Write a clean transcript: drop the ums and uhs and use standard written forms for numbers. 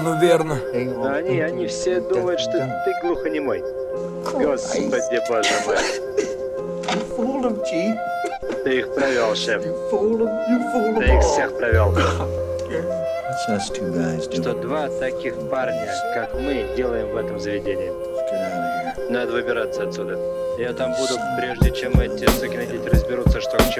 ну верно. Они все думают, что ты глухонемой. Господи, боже мой. Ты их провел, шеф. Ты их всех провел. Что два таких парня, как мы, делаем в этом заведении. Надо выбираться отсюда. Я там буду, прежде чем эти сукины дети разберутся, что к чему.